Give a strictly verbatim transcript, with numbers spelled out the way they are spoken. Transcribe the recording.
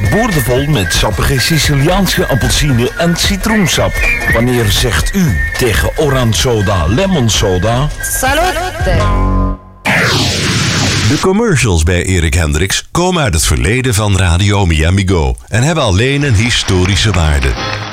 boordevol met sappige Siciliaanse appelsine en citroensap. Wanneer zegt u tegen orange soda, lemon soda? Salute! De commercials bij Erik Hendricks komen uit het verleden van Radio Miami Go en hebben alleen een historische waarde.